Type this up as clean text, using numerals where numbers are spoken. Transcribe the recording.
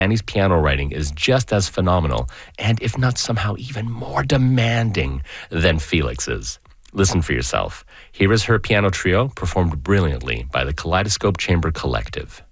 Annie's piano writing is just as phenomenal, and if not somehow even more demanding than Felix's. Listen for yourself. Here is her piano trio, performed brilliantly by the Kaleidoscope Chamber Collective.